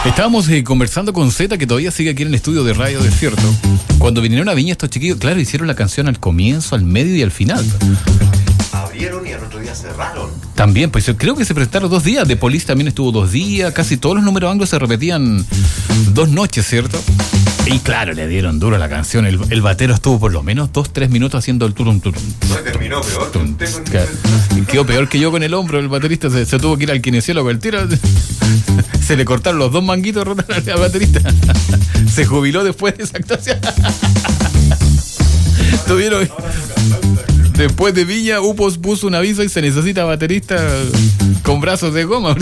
Estábamos conversando con Zeta, que todavía sigue aquí en el estudio de Radio Desierto. Cuando vinieron a Viña estos chiquillos, claro, hicieron la canción al comienzo, al medio y al final. Abrieron y al otro día cerraron. También, pues yo creo que se presentaron 2 días. The Police también estuvo 2 días. Casi todos los números anglos se repetían 2 noches, ¿cierto? Y claro, le dieron duro a la canción. El batero estuvo por lo menos 2-3 minutos haciendo el turum turum. No, terminó peor. Quedó peor que yo con el hombro. El baterista se tuvo que ir al kinesiólogo. El tiro se le cortaron los 2 manguitos al baterista. Se jubiló después de esa actuación. Tuvieron... Después de Viña, Upos puso un aviso y se necesita baterista con brazos de goma.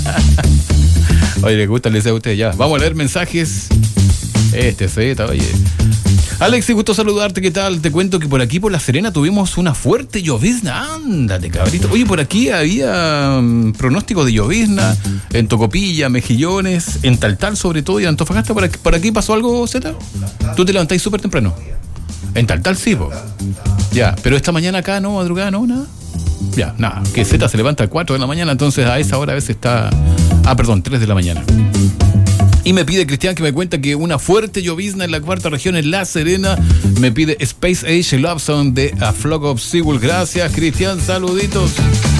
Oye, les gusta el deseo a ustedes ya. Vamos a leer mensajes. Zeta, oye. Alexi, gusto saludarte, ¿qué tal? Te cuento que por aquí, por La Serena, tuvimos una fuerte llovizna. Ándate, cabrito. Oye, por aquí había pronóstico de llovizna en Tocopilla, Mejillones, en Taltal sobre todo, y en Antofagasta. ¿Por aquí pasó algo, Zeta? ¿Tú te levantáis súper temprano? En Taltal sí, po. Ya, pero esta mañana acá, ¿no? Madrugada, ¿no? Nada. Ya, nada. Que Z se levanta a 4 de la mañana, entonces a esa hora a veces está... 3 de la mañana. Y me pide Cristian que me cuenta que una fuerte llovizna en la 4ª región en La Serena. Me pide Space Age Love Song de A Flock of Seagulls. Gracias, Cristian, saluditos.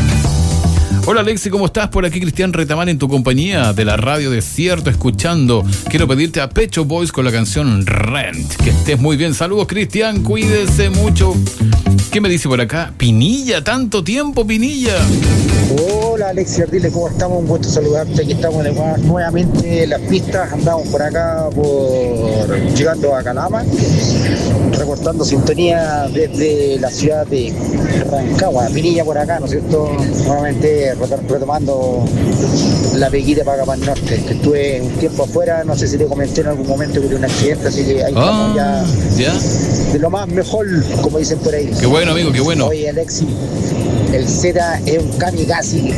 Hola Alexi, ¿cómo estás? Por aquí Cristian Retamar en tu compañía de la Radio Desierto, escuchando. Quiero pedirte a Pet Shop Boys con la canción Rent. Que estés muy bien. Saludos, Cristian, cuídese mucho. ¿Qué me dice por acá? Pinilla, tanto tiempo, Pinilla. Hola Alexi Ardiles, ¿cómo estamos? Un gusto saludarte. Aquí estamos nuevamente en las pistas. Andamos por acá, llegando a Calama, reportando sintonía desde la ciudad de Rancagua. Pinilla por acá, ¿no es cierto? Nuevamente retomando la peguita para acá para el norte. Estuve un tiempo afuera, no sé si te comenté en algún momento que tuve un accidente, así que ahí estamos ya de lo más mejor, como dicen por ahí. Qué bueno, amigo, qué bueno. Oye, Alexi, el Z es un kamikaze,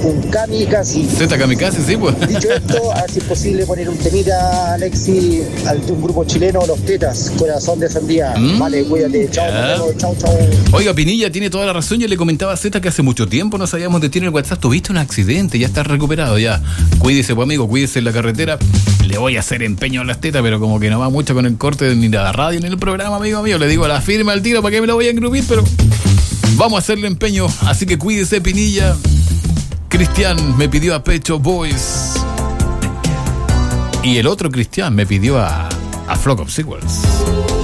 Z kamikaze, sí, pues. Dicho esto, a ver si es posible poner un temita, Alexi, de un grupo chileno, Los Tetas, Corazón de Sandía. Vale, cuídate, chao. Oiga, Pinilla tiene toda la razón. Yo le comentaba a Z que hace mucho tiempo no sabíamos de ti en el WhatsApp. Tuviste un accidente, ya estás recuperado, ya. Cuídese, pues, amigo, cuídese en la carretera. Le voy a hacer empeño a las tetas, pero como que no va mucho con el corte ni la radio ni el programa, amigo mío. Le digo a la firma al tiro para que me lo voy a engrupir, pero vamos a hacerle empeño. Así que cuídese, Pinilla. Cristian me pidió a Pet Shop Boys. Y el otro Cristian me pidió a Flock of Seagulls.